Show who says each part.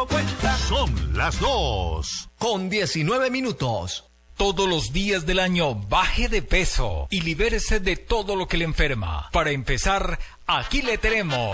Speaker 1: dado cuenta.
Speaker 2: Son las 2:19.
Speaker 3: Todos los días del año baje de peso y libérese de todo lo que le enferma. Para empezar, aquí le tenemos